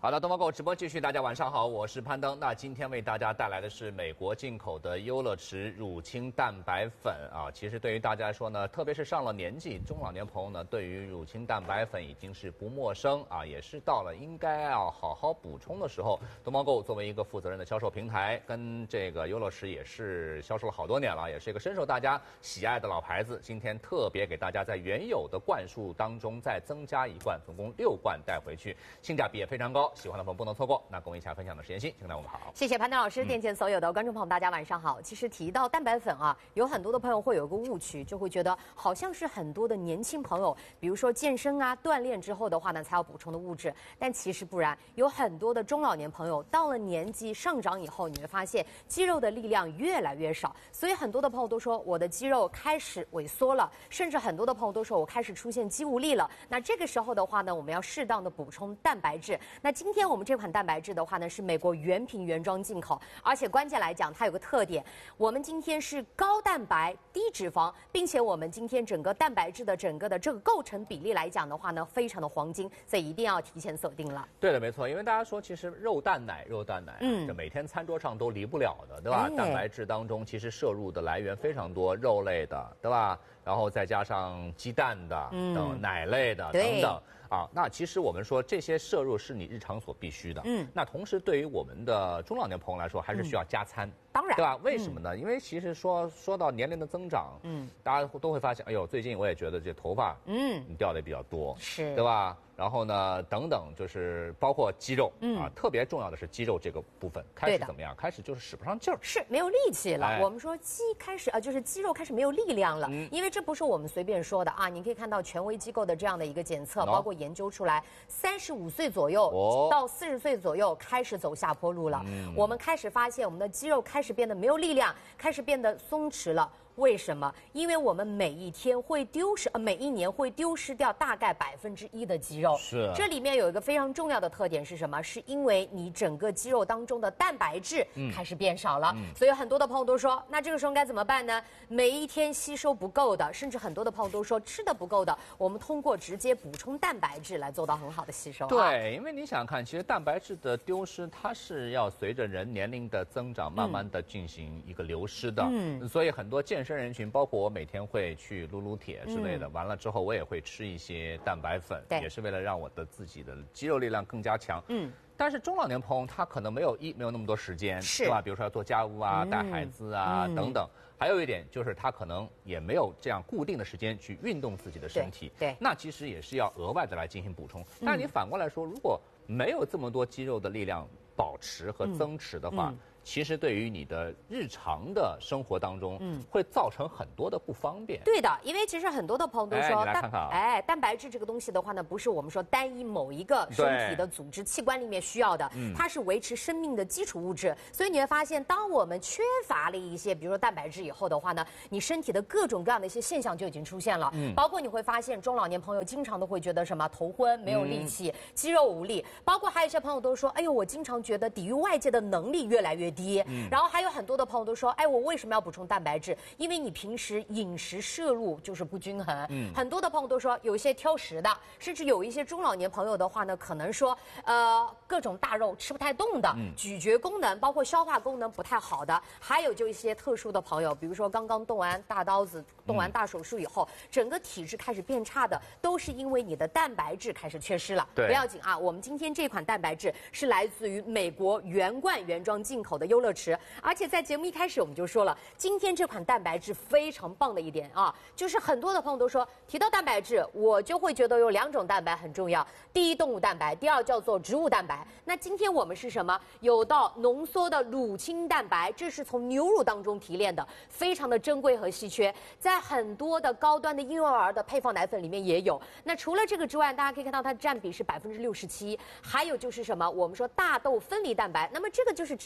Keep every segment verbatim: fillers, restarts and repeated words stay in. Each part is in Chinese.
好的，东方购直播继续，大家晚上好，我是攀登。那今天为大家带来的是美国进口的优乐驰乳清蛋白粉啊。其实对于大家来说呢，特别是上了年纪中老年朋友呢，对于乳清蛋白粉已经是不陌生啊，也是到了应该要好好补充的时候。东方购作为一个负责任的销售平台，跟这个优乐驰也是销售了好多年了，也是一个深受大家喜爱的老牌子。今天特别给大家在原有的罐数当中再增加一罐，总共六罐带回去，性价比也非常高。喜欢的朋友不能错过。那跟我一起来分享的是妍希，请来我们好。 谢谢潘登老师，电见所有的观众朋友，大家晚上好。其实提到蛋白粉啊，有很多的朋友会有个误区，就会觉得好像是很多的年轻朋友，比如说健身啊、锻炼之后的话呢，才要补充的物质。但其实不然，有很多的中老年朋友到了年纪上涨以后，你会发现肌肉的力量越来越少，所以很多的朋友都说我的肌肉开始萎缩了，甚至很多的朋友都说我开始出现肌无力了。那这个时候的话呢，我们要适当的补充蛋白质。那今天我们这款蛋白质的话呢，是美国原瓶原装进口，而且关键来讲，它有个特点，我们今天是高蛋白低脂肪，并且我们今天整个蛋白质的整个的这个构成比例来讲的话呢，非常的黄金，所以一定要提前锁定了。 对的，没错，因为大家说其实肉蛋奶、肉蛋奶、啊，嗯，这每天餐桌上都离不了的，对吧？哎、蛋白质当中其实摄入的来源非常多，肉类的，对吧？然后再加上鸡蛋的，嗯，等奶类的等等。啊，那其实我们说这些摄入是你日常所必须的，嗯，那同时对于我们的中老年朋友来说，还是需要加餐，嗯、 当然， 对吧？为什么呢？嗯、因为其实说说到年龄的增长，嗯，大家都会发现，哎呦，最近我也觉得这头发，嗯，掉的也比较多， 是， 对吧？然后呢，等等，就是包括肌肉，嗯啊，特别重要的是肌肉这个部分开始怎么样？开始就是使不上劲儿， 是没有力气了。哎、我们说肌开始啊、呃，就是肌肉开始没有力量了，嗯、因为这不是我们随便说的啊。你可以看到权威机构的这样的一个检测，包括研究出来，三十五岁左右、哦、到四十岁左右开始走下坡路了。嗯、我们开始发现我们的肌肉开始变得没有力量，开始变得松弛了。为什么？因为我们每一天会丢失，呃，每一年会丢失掉大概百分之一的肌肉。 是。 这里面有一个非常重要的特点是什么？是因为你整个肌肉当中的蛋白质开始变少了。嗯、所以很多的朋友都说，那这个时候该怎么办呢？每一天吸收不够的，甚至很多的朋友都说吃的不够的，我们通过直接补充蛋白质来做到很好的吸收、啊。 对，因为你想看，其实蛋白质的丢失，它是要随着人年龄的增长，慢慢的进行一个流失的。嗯。所以很多健身人群，包括我每天会去撸撸铁之类的，嗯、完了之后我也会吃一些蛋白粉，也是为了让我的自己的肌肉力量更加强。嗯。但是中老年朋友他可能没有一没有那么多时间，是吧？比如说要做家务啊、带孩子啊、嗯、等等。还有一点就是他可能也没有这样固定的时间去运动自己的身体， 对，对那其实也是要额外的来进行补充。但是你反过来说，如果没有这么多肌肉的力量保持和增持的话，嗯嗯其实对于你的日常的生活当中，嗯，会造成很多的不方便。 对的，因为其实很多的朋友都说， 哎，看看啊、 哎，蛋白质这个东西的话呢，不是我们说单一某一个身体的组织器官里面需要的，嗯、它是维持生命的基础物质。所以你会发现，当我们缺乏了一些，比如说蛋白质以后的话呢，你身体的各种各样的一些现象就已经出现了。嗯，包括你会发现，中老年朋友经常都会觉得什么头昏、没有力气、嗯、肌肉无力，包括还有一些朋友都说，哎呦，我经常觉得抵御外界的能力越来越低。嗯、然后还有很多的朋友都说，哎，我为什么要补充蛋白质？因为你平时饮食摄入就是不均衡。嗯，很多的朋友都说，有一些挑食的，甚至有一些中老年朋友的话呢，可能说，呃，各种大肉吃不太动的，嗯、咀嚼功能包括消化功能不太好的，还有就一些特殊的朋友，比如说刚刚动完大刀子、动完大手术以后，嗯、整个体质开始变差的，都是因为你的蛋白质开始缺失了。 对， 不要紧啊，我们今天这款蛋白质是来自于美国原罐原装进口的优乐驰。而且在节目一开始我们就说了，今天这款蛋白质非常棒的一点啊，就是很多的朋友都说，提到蛋白质，我就会觉得有两种蛋白很重要，第一动物蛋白，第二叫做植物蛋白。那今天我们是什么？有到浓缩的乳清蛋白，这是从牛乳当中提炼的，非常的珍贵和稀缺，在很多的高端的婴幼儿的配方奶粉里面也有。那除了这个之外，大家可以看到它占比是百分之六十七，还有就是什么？我们说大豆分离蛋白，那么这个就是植物蛋白。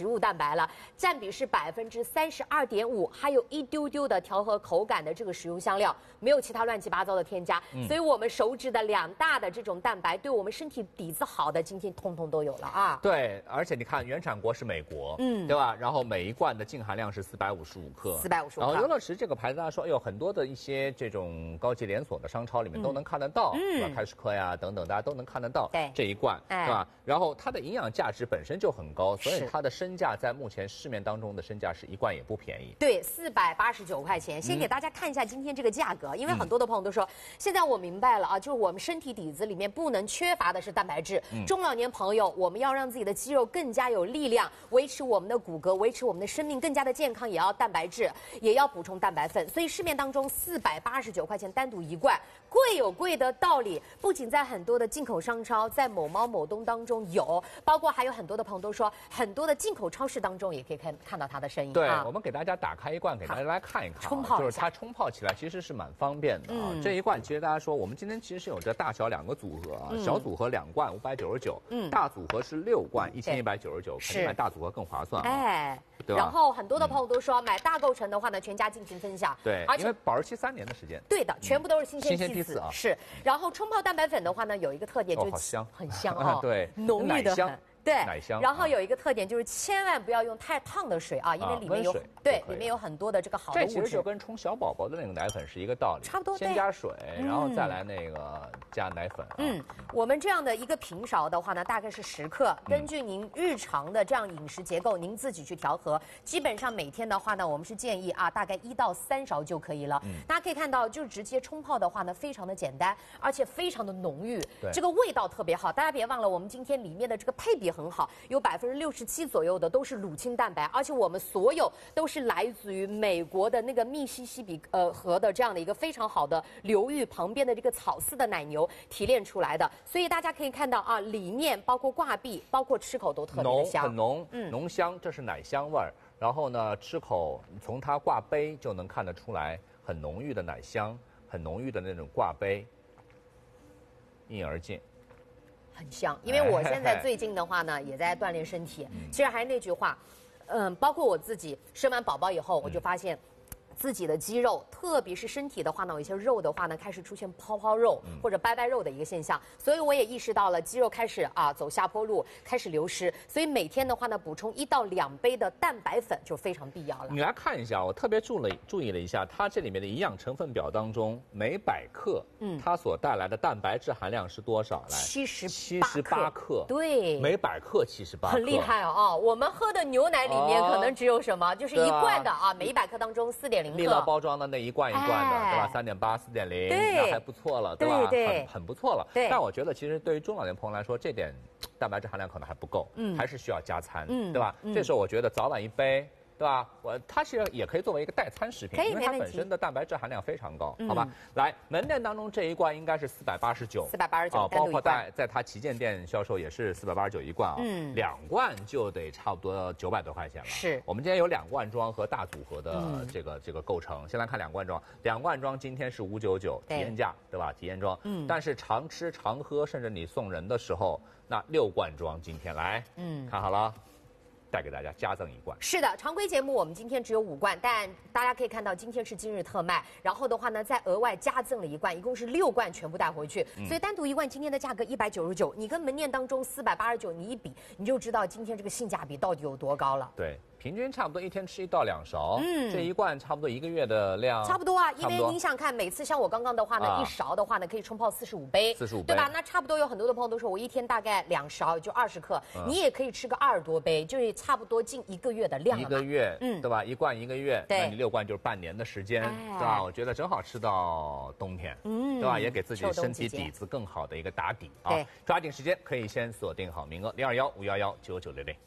白了，占比是百分之三十二点五，还有一丢丢的调和口感的这个食用香料，没有其他乱七八糟的添加，嗯、所以我们熟知的两大的这种蛋白，对我们身体底子好的，今天通通都有了啊。 对，而且你看原产国是美国，嗯，对吧？然后每一罐的净含量是四百五十五克， 四百五十五克。 然后优乐驰这个牌子，大家说，哎呦，很多的一些这种高级连锁的商超里面都能看得到，嗯，对吧？开市客呀等等，大家都能看得到， 对， 这一罐， 哎、 对吧？然后它的营养价值本身就很高，所以它的身价在目前市面当中的身价是一罐也不便宜。 对，四百八十九块钱。先给大家看一下今天这个价格，嗯、因为很多的朋友都说，现在我明白了啊，就是我们身体底子里面不能缺乏的是蛋白质。嗯、中老年朋友，我们要让自己的肌肉更加有力量，维持我们的骨骼，维持我们的生命更加的健康，也要蛋白质，也要补充蛋白粉。所以市面当中四百八十九块钱单独一罐，贵有贵的道理，不仅在很多的进口商超，在某猫某东当中有，包括还有很多的朋友都说，很多的进口超市当中也可以看看到它的身影。 对， 啊、 我们给大家打开一罐，给大家来看一看、啊， 冲泡就是它冲泡起来其实是蛮方便的啊。嗯、这一罐其实大家说，我们今天其实是有着大小两个组合啊，嗯、小组合两罐五百九十九，嗯，大组合是六罐一千一百九十九，肯定买大组合更划算、啊。 哎。 对吧？ 然后很多的朋友都说，嗯、买大购成的话呢，全家进行分享。 对，而且因为保质期三年的时间。 对的，全部都是新鲜新鲜梯次啊。 是，然后冲泡蛋白粉的话呢，有一个特点就是、 哦、好香， 很香哦， 对， 浓郁的很。对， 奶香。 然后有一个特点就是千万不要用太烫的水啊，因为里面有、啊、对里面有很多的这个好的物质。 这其实就跟冲小宝宝的那个奶粉是一个道理， 差不多。 先加水，然后再来那个加奶粉、啊。 嗯，我们这样的一个平勺的话呢，大概是十克，根据您日常的这样饮食结构，您自己去调和。基本上每天的话呢，我们是建议啊，大概一到三勺就可以了。嗯，大家可以看到，就是直接冲泡的话呢，非常的简单，而且非常的浓郁，这个味道特别好。大家别忘了，我们今天里面的这个配比很好，有百。百分之六十七左右的都是乳清蛋白，而且我们所有都是来自于美国的那个密西西比呃河的这样的一个非常好的流域旁边的这个草饲的奶牛提炼出来的，所以大家可以看到啊，里面包括挂壁，包括吃口都特别的香， 浓，很浓，嗯，浓香，这是奶香味儿。然后呢，吃口从它挂杯就能看得出来，很浓郁的奶香，很浓郁的那种挂杯，一饮而尽。 很香，因为我现在最近的话呢，也在锻炼身体。其实还是那句话，嗯，包括我自己生完宝宝以后，我就发现。自己的肌肉，特别是身体的话呢，有一些肉的话呢，开始出现泡泡肉或者掰掰肉的一个现象，所以我也意识到了肌肉开始啊走下坡路，开始流失，所以每天的话呢，补充一到两杯的蛋白粉就非常必要了。 你来看一下，我特别注了注意了一下，它这里面的营养成分表当中，每百克，嗯，它所带来的蛋白质含量是多少？来， 七十七十八克， 对， 每百克七十八克， 很厉害啊！我们喝的牛奶里面可能只有什么，就是一罐的啊，每一百克当中四点。 利乐包装的那一罐一罐的，哎、对吧？三点八、四点零，那还不错了，对吧？ 对对很很不错了。 对。 但我觉得，其实对于中老年朋友来说，这点蛋白质含量可能还不够，嗯，还是需要加餐，嗯，对吧？嗯、这时候我觉得早晚一杯。对吧？我它其实也可以作为一个代餐食品，因为它本身的蛋白质含量非常高，嗯、好吧？来，门店当中这一罐应该是四百八十九， 四百八十九， 啊，包括在在它旗舰店销售也是四百八十九一罐啊，嗯，两罐就得差不多九百多块钱了。 是， 我们今天有两罐装和大组合的这个、嗯、这个构成。先来看两罐装，两罐装今天是五九九体验价，对吧？体验装，嗯，但是常吃常喝，甚至你送人的时候，那六罐装今天来，嗯，看好了。再给大家加赠一罐。 是的，常规节目我们今天只有五罐，但大家可以看到今天是今日特卖，然后的话呢，再额外加赠了一罐，一共是六罐全部带回去。嗯、所以单独一罐今天的价格一百九十九，你跟门店当中四百八十九你一比，你就知道今天这个性价比到底有多高了。 对。平均差不多一天吃一到两勺，嗯，这一罐差不多一个月的量， 差不多啊。因为您想看，每次像我刚刚的话呢，啊、一勺的话呢，可以冲泡四十五杯， 四十五杯， 对吧？那差不多有很多的朋友都说，我一天大概两勺，就二十克，嗯、你也可以吃个二十多杯，就是差不多近一个月的量了。 一个月，嗯，对吧？一罐一个月，那你六罐就是半年的时间，哎、对吧？我觉得正好吃到冬天，嗯，对吧？也给自己身体底子更好的一个打底啊。 对， 抓紧时间可以先锁定好名额，零二幺五幺幺九九六零。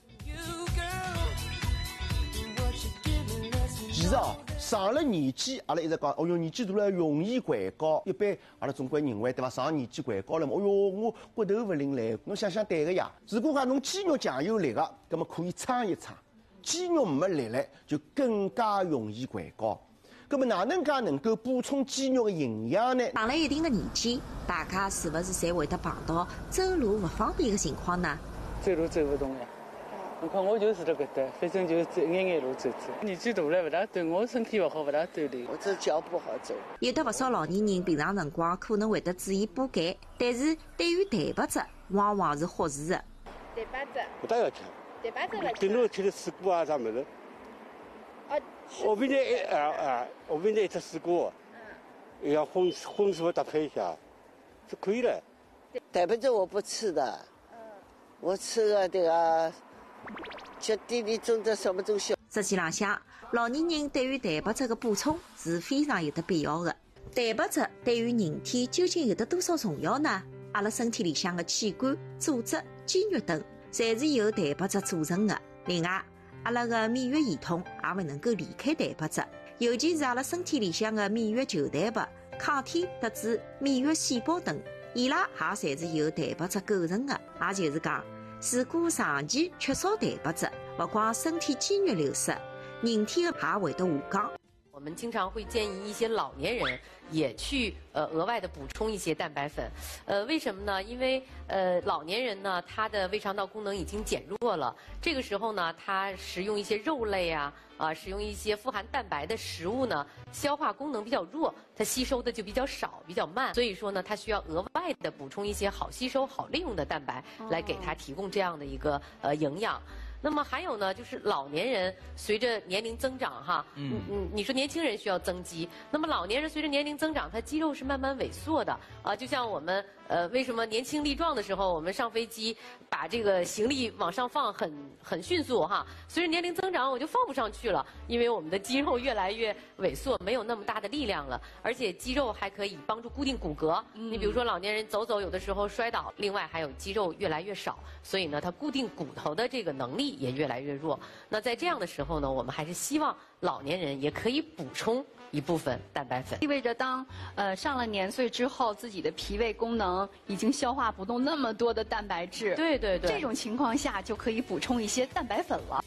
其实哦，上了年纪，阿拉一直讲，哦哟，年纪大了容易관高。一般阿拉总归认为，对伐？上年纪관高了嘛，哦哟，我骨头勿灵来。侬想想对个呀。如果讲侬肌肉强有力个，那么可以撑一撑；肌肉没力了，就更加容易관高。那么哪能介能够补充肌肉的营养呢？ 上了一定的年纪，大家是不是侪会得碰到走路勿方便的情况呢？ 走路走不动呀。 我看我就是这个的，反正就走眼眼路走走。年纪大了，不大对我身体不好，不大锻炼。 我这脚不好走。 有的不少老年人平常辰光可能会得注意补钙，但是对于蛋白质往往是忽视的。 蛋白质不大要吃。 蛋白质不吃。 顶多吃点水果啊啥么子。 啊。 我明天一啊啊，我明天一吃水果，嗯，要荤荤素搭配一下，就可以了。 蛋白质我不吃的，嗯，我吃个这个。吃点点种的什么东西？ 实际浪向，老年人对于蛋白质的补充是非常有得必要的。蛋白质对于人体究竟有得多少重要呢？阿拉身体里向的器官、组织、肌肉等，侪是由蛋白质组成的。另外，阿拉的免疫系统也勿能够离开蛋白质，尤其是阿拉身体里向的免疫球蛋白、抗体特质、免疫细胞等，伊拉也侪是由蛋白质构成的。也就是讲，如果长期缺少蛋白质，不光身体肌肉流失，人体也会得下降。 我们经常会建议一些老年人也去呃额外的补充一些蛋白粉，呃，为什么呢？因为呃老年人呢，他的胃肠道功能已经减弱了，这个时候呢，他食用一些肉类啊，啊、呃，使用一些富含蛋白的食物呢，消化功能比较弱，它吸收的就比较少，比较慢，所以说呢，他需要额外的补充一些好吸收、好利用的蛋白，来给他提供这样的一个呃营养。那么还有呢，就是老年人随着年龄增长哈，嗯嗯，你说年轻人需要增肌，那么老年人随着年龄增长，他肌肉是慢慢萎缩的啊，就像我们呃为什么年轻力壮的时候，我们上飞机把这个行李往上放很很迅速哈，随着年龄增长我就放不上去了，因为我们的肌肉越来越萎缩，没有那么大的力量了，而且肌肉还可以帮助固定骨骼。嗯、你比如说老年人走走有的时候摔倒，另外还有肌肉越来越少，所以呢，它固定骨头的这个能力也越来越弱。那在这样的时候呢，我们还是希望老年人也可以补充一部分蛋白粉。 意味着当呃上了年岁之后，自己的脾胃功能已经消化不动那么多的蛋白质。 对对对。 这种情况下就可以补充一些蛋白粉了。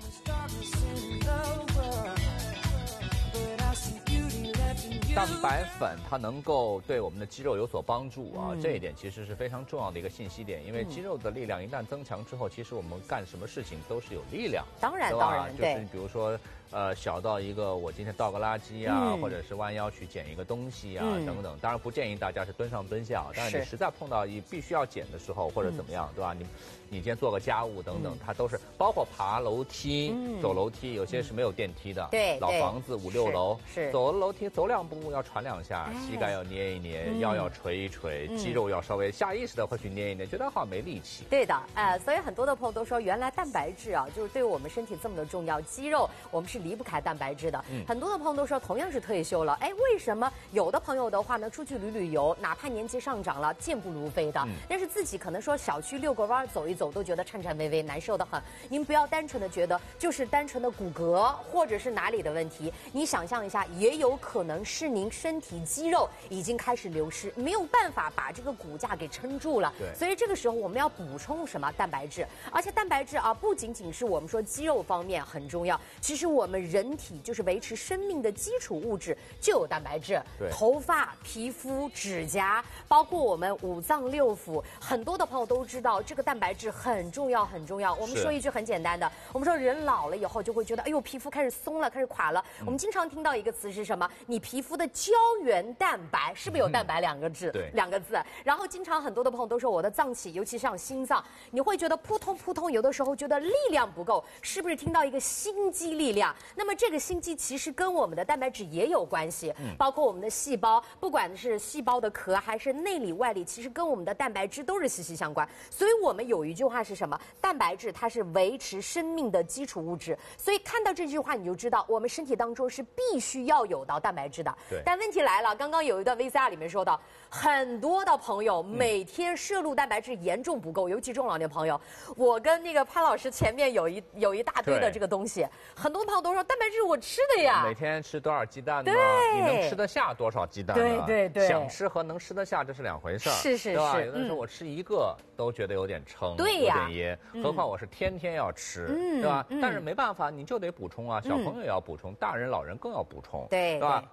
蛋白粉它能够对我们的肌肉有所帮助啊，嗯、这一点其实是非常重要的一个信息点。因为肌肉的力量一旦增强之后，其实我们干什么事情都是有力量。 当然，当然， 对。就是比如说，呃，小到一个我今天倒个垃圾啊，嗯、或者是弯腰去捡一个东西啊，嗯、等等。当然不建议大家是蹲上蹲下，但是你实在碰到一必须要捡的时候或者怎么样，嗯、对吧？你你今天做个家务等等，嗯、它都是包括爬楼梯、嗯、走楼梯，有些是没有电梯的， 对， 老房子五六楼， 是走楼梯走两步要喘两下，膝盖要捏一捏，嗯、腰要捶一捶，嗯、肌肉要稍微下意识的会去捏一捏，觉得好像没力气。 对的，呃，所以很多的朋友都说，原来蛋白质啊，就是对我们身体这么的重要，肌肉我们是离不开蛋白质的。嗯、很多的朋友都说，同样是退休了，哎，为什么有的朋友的话呢，出去旅旅游，哪怕年纪上涨了，健步如飞的，嗯、但是自己可能说小区遛个弯走一走，都觉得颤颤巍巍，难受的很。您不要单纯的觉得就是单纯的骨骼或者是哪里的问题，你想象一下，也有可能是您身体肌肉已经开始流失，没有办法把这个骨架给撑住了。 对， 所以这个时候我们要补充什么？蛋白质。而且蛋白质啊，不仅仅是我们说肌肉方面很重要，其实我们人体就是维持生命的基础物质就有蛋白质。 对， 头发、皮肤、指甲，包括我们五脏六腑，很多的朋友都知道这个蛋白质很重要，很重要。我们说一句很简单的，我们说人老了以后就会觉得，哎呦，皮肤开始松了，开始垮了。嗯、我们经常听到一个词是什么？你皮肤的胶原蛋白是不是有蛋白两个字？ 嗯、对， 两个字。然后经常很多的朋友都说我的脏器，尤其像心脏，你会觉得扑通扑通，有的时候觉得力量不够，是不是听到一个心肌力量？那么这个心肌其实跟我们的蛋白质也有关系，嗯、包括我们的细胞，不管是细胞的壳还是内里外里，其实跟我们的蛋白质都是息息相关。所以我们有一句话是什么？蛋白质它是维持生命的基础物质。所以看到这句话你就知道，我们身体当中是必须要有到蛋白质的。 对。但问题来了，刚刚有一段 V C R 里面说到，很多的朋友每天摄入蛋白质严重不够，嗯、尤其中老年朋友。我跟那个潘老师前面有一有一大堆的这个东西，很多朋友都说蛋白质我吃的呀。 每天吃多少鸡蛋呢？ 对， 你能吃得下多少鸡蛋呢？ 对对对， 想吃和能吃得下这是两回事儿， 是是是， 对吧？有的时候我吃一个都觉得有点撑， 对呀， 有点噎， 嗯、 何况我是天天要吃， 嗯、 对吧？ 嗯、 但是没办法，你就得补充啊，小朋友也要补充，嗯、大人老人更要补充， 对， 对吧？我们说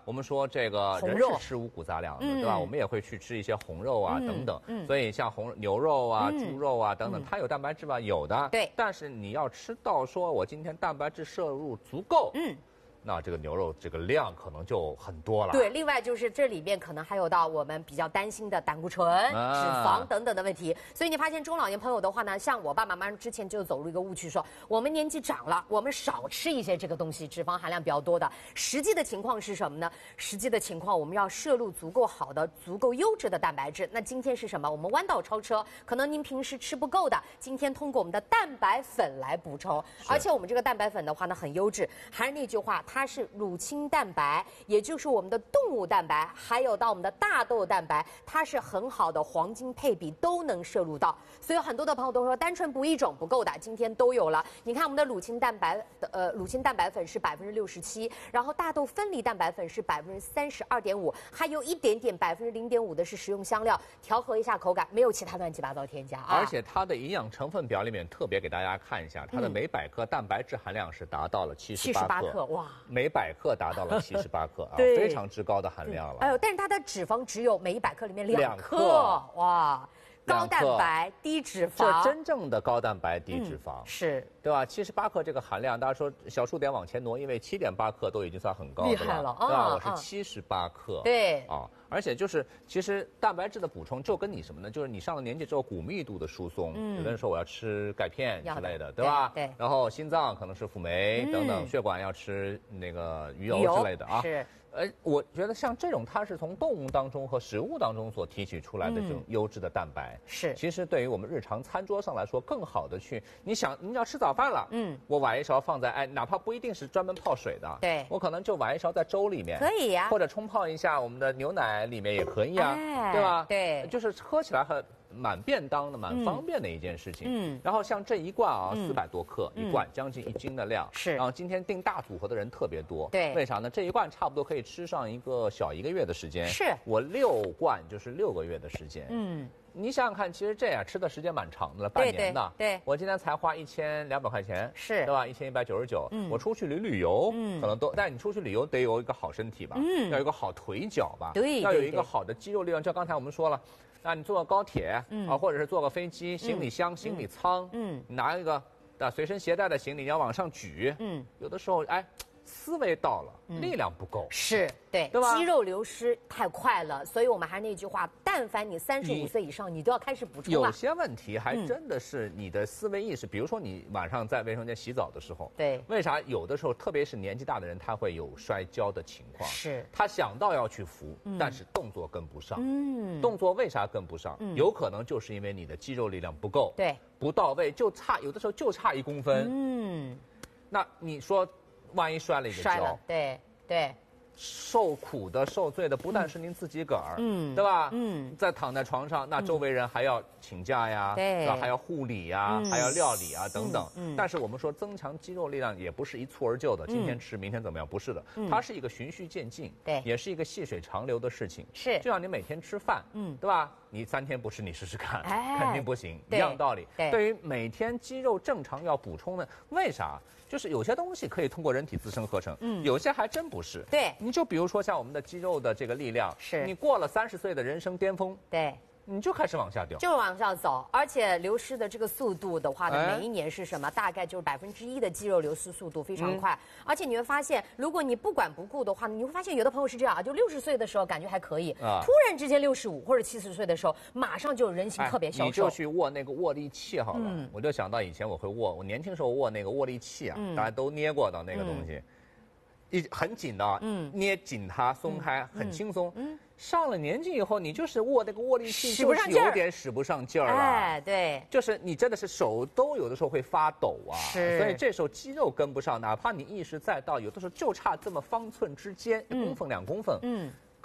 说这个人是吃五谷杂粮的，对吧？我们也会去吃一些红肉啊等等，所以像红牛肉啊、猪肉啊等等，它有蛋白质吧？有的， 对。 但是你要吃到说我今天蛋白质摄入足够，嗯。那这个牛肉这个量可能就很多了。 对，另外就是这里面可能还有到我们比较担心的胆固醇、啊、脂肪等等的问题。所以你发现中老年朋友的话呢，像我爸爸妈妈之前就走入一个误区说，我们年纪长了，我们少吃一些这个东西，脂肪含量比较多的。实际的情况是什么呢？实际的情况我们要摄入足够好的、足够优质的蛋白质。那今天是什么？我们弯道超车，可能您平时吃不够的，今天通过我们的蛋白粉来补充。而且我们这个蛋白粉的话呢，很优质，还是那句话，它是乳清蛋白，也就是我们的动物蛋白，还有到我们的大豆蛋白，它是很好的黄金配比，都能摄入到。所以很多的朋友都说单纯补一种不够的，今天都有了。你看我们的乳清蛋白的呃乳清蛋白粉是百分之六十七，然后大豆分离蛋白粉是百分之三十二点五，还有一点点百分之零点五的是食用香料，调和一下口感，没有其他乱七八糟添加啊。 而且它的营养成分表里面特别给大家看一下，它的每百克蛋白质含量是达到了七十八克， 哇， 每百克达到了七十八克啊，非常之高的含量了。 哎呦，但是它的脂肪只有每一百克里面两克，哇，高蛋白低脂肪， 这真正的高蛋白低脂肪， 嗯、是对吧？七十八克这个含量，大家说小数点往前挪，因为七点八克都已经算很高的了， 厉害了， 对吧？我是七十八克， 对啊。而且就是，其实蛋白质的补充就跟你什么呢？就是你上了年纪之后，骨密度的疏松，嗯、有的人说我要吃钙片之类的，对吧？ 对。 然后心脏可能是辅酶、嗯、等等，血管要吃那个鱼油之类的啊。 是。 呃，我觉得像这种，它是从动物当中和食物当中所提取出来的这种优质的蛋白， 是、嗯。 其实对于我们日常餐桌上来说，更好的去，你想你要吃早饭了，嗯，我崴一勺放在，哎，哪怕不一定是专门泡水的， 对， 我可能就崴一勺在粥里面， 可以呀、啊， 或者冲泡一下我们的牛奶里面也可以啊，哎、对吧？ 对， 就是喝起来很。蛮便当的，蛮方便的一件事情。嗯，然后像这一罐啊，四百多克一罐，将近一斤的量。 是。 然后今天订大组合的人特别多。 对。 为啥呢？这一罐差不多可以吃上一个小一个月的时间。 是。 我六罐就是六个月的时间。嗯。你想想看，其实这样吃的时间蛮长的了，半年的。 对。对。 我今天才花一千两百块钱， 是， 对吧？一千一百九十九。嗯。我出去旅旅游，嗯，可能都，但你出去旅游得有一个好身体吧，嗯，要有一个好腿脚吧， 对， 要有一个好的肌肉力量。就刚才我们说了。那你坐个高铁，嗯、啊，或者是坐个飞机，行李箱、嗯、行李舱，嗯，你拿一个啊随身携带的行李，你要往上举，嗯，有的时候哎，思维到了，嗯、力量不够， 是对， 对吧？ 肌肉流失太快了，所以我们还是那句话，但凡你三十五岁以上，你都要开始补充了。 有些问题还真的是你的思维意识，嗯、比如说你晚上在卫生间洗澡的时候， 对， 为啥有的时候，特别是年纪大的人，他会有摔跤的情况？ 是， 他想到要去扶，嗯、但是动作跟不上。嗯，动作为啥跟不上？嗯、有可能就是因为你的肌肉力量不够， 对， 不到位，就差有的时候就差一公分。嗯，那你说，万一摔了一个跤， 对对。 受苦的、受罪的不但是您自己个儿，嗯，对吧？嗯，在躺在床上，那周围人还要请假呀， 对、 嗯，吧？还要护理呀，嗯、还要料理啊，等等。嗯，但是我们说增强肌肉力量也不是一蹴而就的，今天吃明天怎么样？不是的，嗯、它是一个循序渐进， 对， 也是一个细水长流的事情。 是， 就像你每天吃饭，嗯，对吧？你三天不吃，你试试看， 哎、 肯定不行。一样道理。 对， 对于每天肌肉正常要补充的，为啥？就是有些东西可以通过人体自身合成，嗯，有些还真不是。 对， 你就比如说像我们的肌肉的这个力量， 是你过了三十岁的人生巅峰， 对， 你就开始往下掉， 就往下走，而且流失的这个速度的话呢， 哎、 每一年是什么？大概就是百分之一的肌肉流失速度非常快，嗯、而且你会发现，如果你不管不顾的话，你会发现有的朋友是这样啊，就六十岁的时候感觉还可以，啊、突然之间六十五或者七十岁的时候，马上就人形特别消瘦。 哎、你就去握那个握力器好了，嗯、我就想到以前我会握，我年轻时候握那个握力器啊，嗯、大家都捏过的那个东西。嗯一很紧的啊，嗯，捏紧它，松开，嗯、很轻松。嗯，上了年纪以后，你就是握那个握力器，就是有点使不上劲儿了。 哎，对， 就是你真的是手都有的时候会发抖啊。 是， 所以这时候肌肉跟不上，哪怕你意识再到，有的时候就差这么方寸之间，一公分两公分。嗯。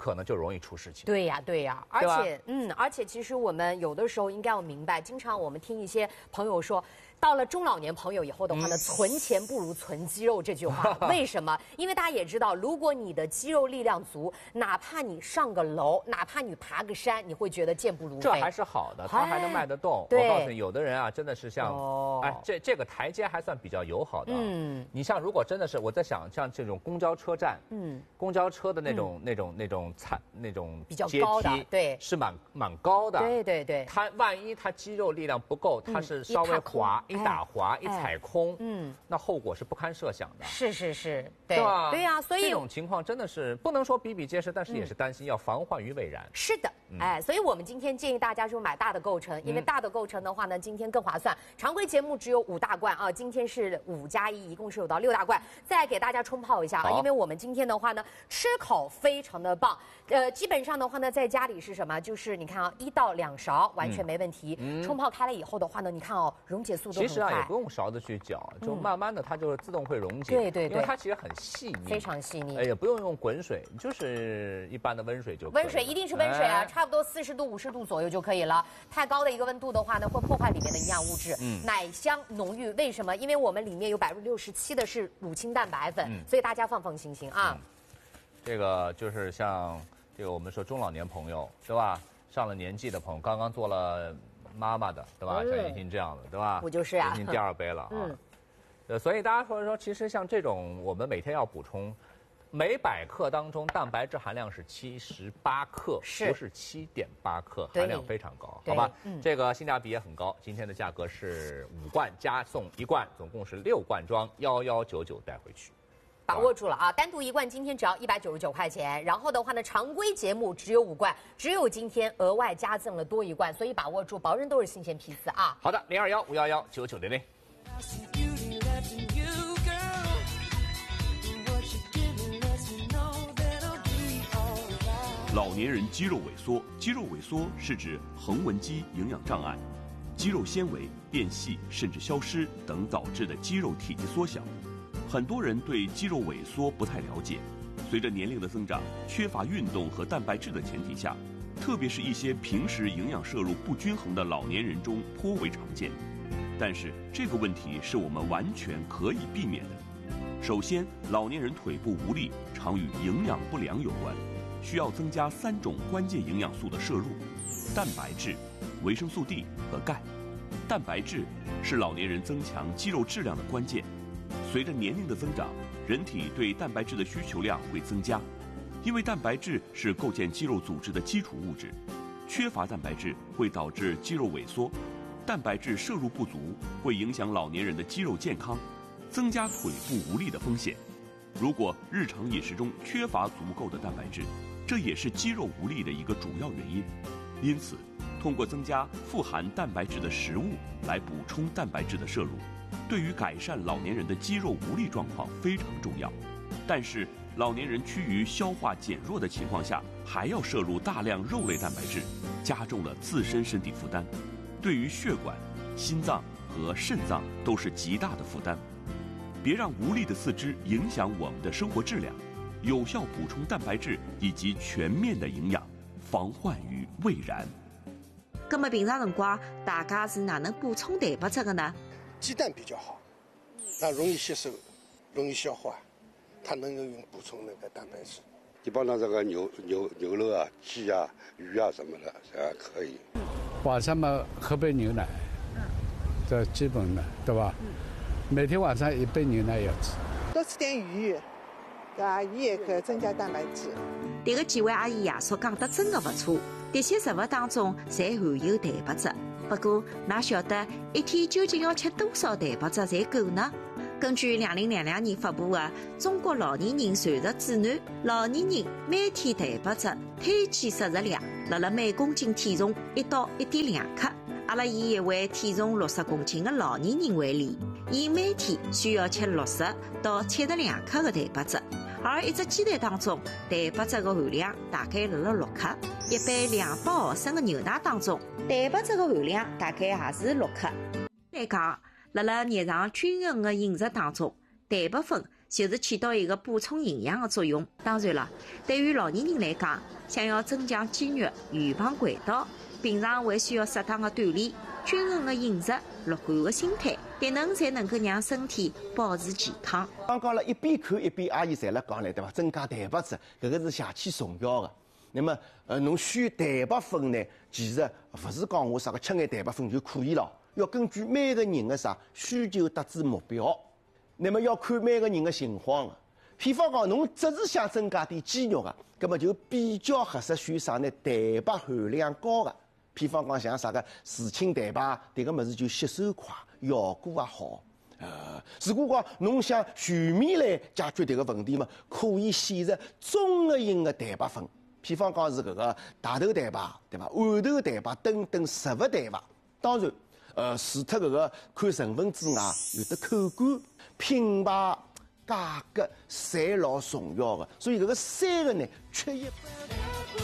可能就容易出事情。 对呀，对呀，而且，嗯，而且其实我们有的时候应该要明白，经常我们听一些朋友说，到了中老年朋友以后的话呢，嗯、存钱不如存肌肉这句话，为什么？因为大家也知道，如果你的肌肉力量足，哪怕你上个楼，哪怕你爬个山，你会觉得健步如飞。 这还是好的，它还能迈得动。我告诉你，有的人啊，真的是像，哦、哎，这这个台阶还算比较友好的。嗯，你像如果真的是我在想，像这种公交车站，嗯，公交车的那种、嗯、那种那种惨那种比较高的，对， 是蛮蛮高的。 对对对。 他万一他肌肉力量不够，他是稍微滑。嗯一打滑、哎、一踩空，嗯，那后果是不堪设想的。 是是是，对吧？ 对呀、啊，所以这种情况真的是不能说比比皆是，但是也是担心，嗯、要防患于未然。 是的，嗯、哎，所以我们今天建议大家就买大的构成，因为大的构成的话呢，今天更划算。常规节目只有五大罐啊，今天是五加一，一共是有到六大罐。再给大家冲泡一下啊，因为我们今天的话呢，吃口非常的棒。呃，基本上的话呢，在家里是什么？就是你看啊，一到两勺完全没问题。嗯、冲泡开了以后的话呢，你看哦，溶解速度很快。 其实啊，也不用勺子去搅，就慢慢的它就自动会溶解。 对对对， 因为它其实很细腻， 非常细腻。 哎，也不用用滚水，就是一般的温水就可以。 温水一定是温水啊，哎、差不多四十度、五十度左右就可以了。太高的一个温度的话呢，会破坏里面的营养物质。嗯，奶香浓郁，为什么？因为我们里面有百分之六十七的是乳清蛋白粉，嗯、所以大家放放心心啊。 嗯、这个就是像。这个我们说中老年朋友，对吧？上了年纪的朋友，刚刚做了妈妈的，对吧？嗯、像妍欣这样的，对吧？ 我就是啊。 妍欣第二杯了啊。嗯。呃，所以大家说说，其实像这种，我们每天要补充，每百克当中蛋白质含量是七十八克， 是不是七点八克？含量非常高，好吧？嗯。这个性价比也很高，今天的价格是五罐加送一罐，总共是六罐装，幺幺九九带回去。 把握住了啊！单独一罐今天只要一百九十九块钱，然后的话呢，常规节目只有五罐，只有今天额外加赠了多一罐，所以把握住，保证都是新鲜批次啊！ 好的，零二幺五幺幺九九零零。 老年人肌肉萎缩，肌肉萎缩是指横纹肌营养障碍、肌肉纤维变细甚至消失等导致的肌肉体积缩小。很多人对肌肉萎缩不太了解，随着年龄的增长，缺乏运动和蛋白质的前提下，特别是一些平时营养摄入不均衡的老年人中颇为常见。但是这个问题是我们完全可以避免的。首先，老年人腿部无力常与营养不良有关，需要增加三种关键营养素的摄入：蛋白质、维生素 D 和钙。蛋白质是老年人增强肌肉质量的关键。随着年龄的增长，人体对蛋白质的需求量会增加，因为蛋白质是构建肌肉组织的基础物质，缺乏蛋白质会导致肌肉萎缩，蛋白质摄入不足会影响老年人的肌肉健康，增加腿部无力的风险。如果日常饮食中缺乏足够的蛋白质，这也是肌肉无力的一个主要原因。因此，通过增加富含蛋白质的食物来补充蛋白质的摄入，对于改善老年人的肌肉无力状况非常重要。但是老年人趋于消化减弱的情况下，还要摄入大量肉类蛋白质，加重了自身身体负担，对于血管、心脏和肾脏都是极大的负担。别让无力的四肢影响我们的生活质量，有效补充蛋白质以及全面的营养，防患于未然。 那么平常辰光大家是哪能补充蛋白质的呢？ 鸡蛋比较好，那容易吸收，容易消化，它能够用补充那个蛋白质。 一般的这个牛牛牛肉啊、鸡啊、鱼啊什么的，啊可以。 晚上嘛，喝杯牛奶，这基本的，对吧？每天晚上一杯牛奶要吃。 多吃点鱼，对吧？鱼也可以增加蛋白质。 迭个几位阿姨爷叔讲得真的不错，这些食物当中侪含有蛋白质。不过，哪晓得一天究竟要吃多少蛋白质才够呢？根据二零两两年发布的《中国老年人膳食指南》，老年人每天蛋白质推荐摄入量，辣辣每公斤体重一到一点两克。阿拉以一位体重六十公斤的老年人为例，伊每天需要吃六十到七十两克的蛋白质，而一只鸡蛋当中蛋白质的含量大概辣辣六克，一杯两百毫升的牛奶当中蛋白质的含量大概也是六克。来讲，辣辣日常均衡的饮食当中，蛋白粉就是起到一个补充营养的作用。当然了，对于老年人来讲，想要增强肌肉、预防溃倒，平常还需要适当的锻炼、均衡的饮食、乐观的心态，迭能才能够让身体保持健康。 刚刚了一边看一边阿姨侪辣讲了，对伐？增加蛋白质，搿个是邪气重要的。那么，呃，侬选蛋白粉呢，其实勿是讲我啥个吃眼蛋白粉就可以了，要根据每个人的啥需求达至目标。那么要看每个人的情况的。譬方讲，侬只是想增加点肌肉的，葛么就比较合适选啥呢？蛋白含量高的。譬方讲，像啥个乳清蛋白，迭个物事就吸收快，效果也好。呃，如果讲侬想全面来解决迭个问题嘛，可以选择综合型的蛋白粉。譬方讲是搿个大豆蛋白，对伐？豌豆蛋白等等植物蛋白。当然，呃，除脱搿个看成分之外，有的口感、品牌、价格，侪老重要的。所以搿个三个呢，缺一不可。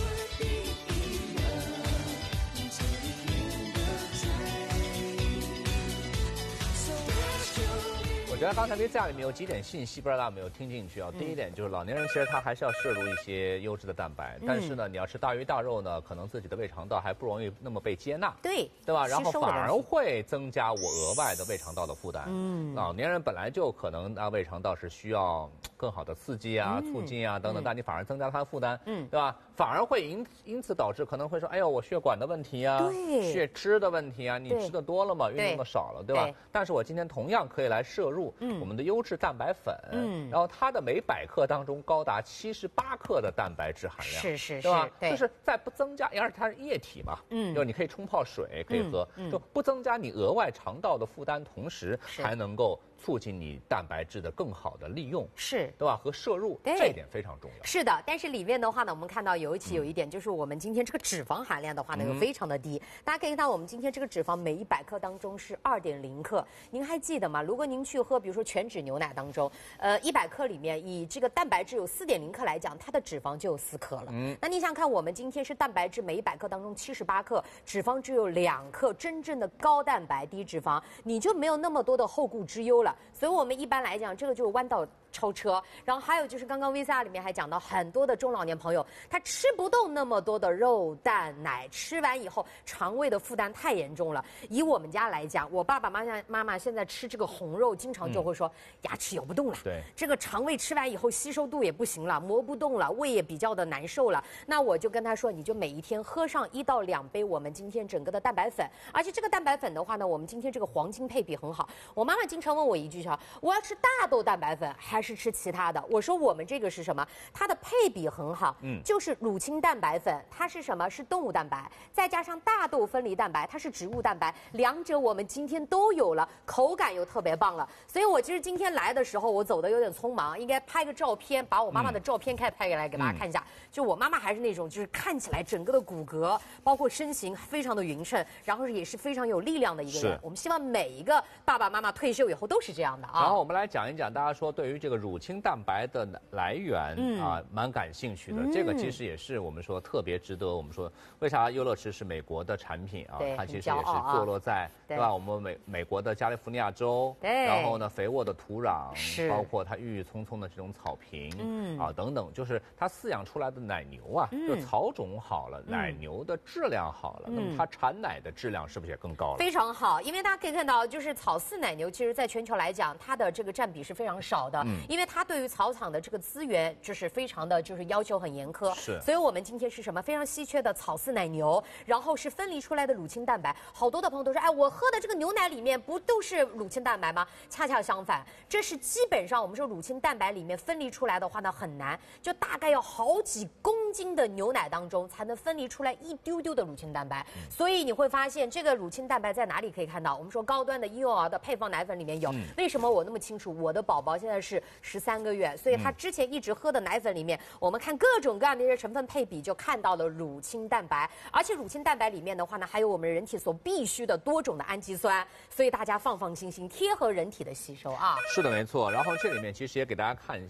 我觉得刚才 V C R 里面有几点信息，不知道大家有没有听进去啊？第一点就是老年人其实他还是要摄入一些优质的蛋白，但是呢，你要吃大鱼大肉呢，可能自己的胃肠道还不容易那么被接纳， 对对吧？然后反而会增加我额外的胃肠道的负担。嗯，老年人本来就可能啊胃肠道是需要更好的刺激啊、促进啊等等，但你反而增加它的负担，嗯，对吧？反而会因因此导致可能会说，哎呦，我血管的问题啊， 对， 血脂的问题啊，你吃的多了嘛，运动的少了，对吧？但是我今天同样可以来摄入。嗯，我们的优质蛋白粉，嗯，然后它的每百克当中高达七十八克的蛋白质含量， 是是是， 对吧？ 对， 就是在不增加，因为它是液体嘛，嗯，就你可以冲泡水可以喝， 嗯， 就不增加你额外肠道的负担，同时还能够促进你蛋白质的更好的利用， 是， 对吧？和摄入，这一点非常重要。 是的，但是里面的话呢，我们看到尤其有一点，就是我们今天这个脂肪含量的话呢，又非常的低。大家可以看到，我们今天这个脂肪每一百克当中是二点零克。您还记得吗？如果您去喝，比如说全脂牛奶当中，呃，一百克里面以这个蛋白质有四点零克来讲，它的脂肪就有四克了。嗯，那你想看，我们今天是蛋白质每一百克当中七十八克，脂肪只有两克，真正的高蛋白低脂肪，你就没有那么多的后顾之忧了。所以我们一般来讲，这个就是弯道超车。然后还有就是刚刚 V C R 里面还讲到，很多的中老年朋友他吃不动那么多的肉蛋奶，吃完以后肠胃的负担太严重了。以我们家来讲，我爸爸妈妈妈妈现在吃这个红肉，经常就会说、嗯、牙齿咬不动了， 对， 这个肠胃吃完以后吸收度也不行了，磨不动了，胃也比较的难受了。那我就跟他说，你就每一天喝上一到两杯我们今天整个的蛋白粉，而且这个蛋白粉的话呢，我们今天这个黄金配比很好。我妈妈经常问我一句说，我要吃大豆蛋白粉还是吃其他的？我说我们这个是什么？它的配比很好，嗯，就是乳清蛋白粉，它是什么？是动物蛋白，再加上大豆分离蛋白，它是植物蛋白，两者我们今天都有了，口感又特别棒了。所以我其实今天来的时候，我走的有点匆忙，应该拍个照片，把我妈妈的照片开拍下来给大家看一下。嗯、就我妈妈还是那种，就是看起来整个的骨骼，包括身形非常的匀称，然后也是非常有力量的一个人。我们希望每一个爸爸妈妈退休以后都是这样的啊。 然后我们来讲一讲，大家说对于这个乳清蛋白的来源、嗯、啊，蛮感兴趣的、嗯。这个其实也是我们说特别值得我们说，为啥优乐驰是美国的产品啊？它其实也是坐落在、啊、对吧？我们美美国的加利福尼亚州， 对， 然后呢，肥沃的土壤，包括它郁郁葱葱的这种草坪，嗯啊等等，就是它饲养出来的奶牛啊，嗯、就草种好了，嗯、奶牛的质量好了，嗯、那么它产奶的质量是不是也更高了？ 非常好，因为大家可以看到，就是草饲奶牛，其实在全球来讲，它的这个占比是非常少的，嗯、因为它对于草场的这个资源就是非常的就是要求很严苛， 是， 所以我们今天是什么非常稀缺的草饲奶牛，然后是分离出来的乳清蛋白，好多的朋友都说，哎，我喝的这个牛奶里面不都是乳清蛋白吗？恰恰相反，这是基本上我们说乳清蛋白里面分离出来的话呢很难，就大概要好几公斤的牛奶当中才能分离出来一丢丢的乳清蛋白，嗯、所以你会发现这个乳清蛋白在哪里可以看到？我们说高端的婴幼儿的配方奶粉里面有，嗯、为什么我那么清楚？我的宝宝现在是十三个月，所以他之前一直喝的奶粉里面，嗯、我们看各种各样的一些成分配比，就看到了乳清蛋白，而且乳清蛋白里面的话呢，还有我们人体所必需的多种的氨基酸，所以大家放放心心，贴合人体的吸收啊。 是的，没错。然后这里面其实也给大家看